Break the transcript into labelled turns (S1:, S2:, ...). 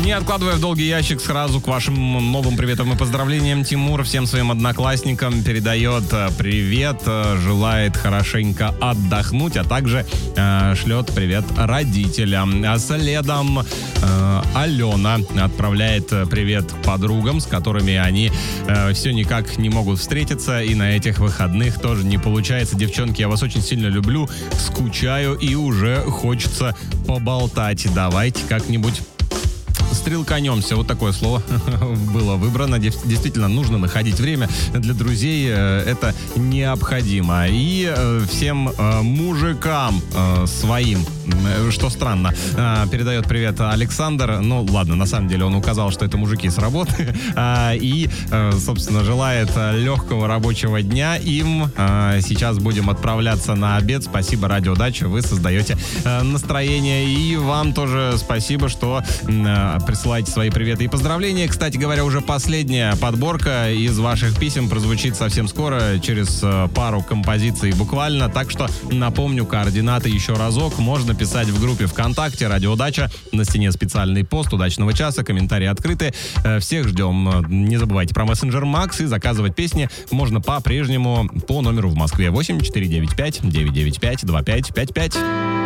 S1: Не откладывая в долгий ящик, сразу к вашим новым приветам и поздравлениям, Тимур всем своим одноклассникам передает привет, желает хорошенько отдохнуть, а также шлет привет родителям. А следом Алена отправляет привет подругам, с которыми они все никак не могут встретиться, и на этих выходных тоже не получается. Девчонки, я вас очень сильно люблю, скучаю и уже хочется поболтать. Давайте как-нибудь стрелканемся. Вот такое слово было выбрано. Действительно, нужно находить время для друзей. Это необходимо. И всем мужикам своим, что странно, передает привет Александр. Ну, ладно, на самом деле он указал, что это мужики с работы. И, собственно, желает легкого рабочего дня им. Сейчас будем отправляться на обед. Спасибо, Радио Дача. Вы создаете настроение. И вам тоже спасибо, что присылайте свои приветы и поздравления. Кстати говоря, уже последняя подборка из ваших писем прозвучит совсем скоро, через пару композиций буквально. Так что напомню координаты еще разок. Можно писать в группе ВКонтакте «Радио Дача». На стене специальный пост удачного часа, комментарии открыты. Всех ждем. Не забывайте про мессенджер Макс, и заказывать песни можно по-прежнему по номеру в Москве 8 495 995 2555.